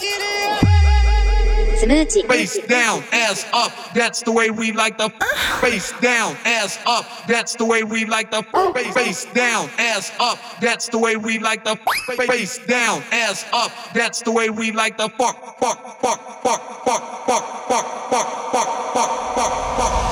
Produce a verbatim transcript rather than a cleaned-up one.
スムーチ Face down, ass up, that's the way we like the face down, ass up, that's the way we like the face down, ass up, that's the way we like the face down, ass up, that's the way we like the fuck, fuck, fuck, fuck, fuck, fuck, fuck, fuck, fuck, fuck, fuck, fuck.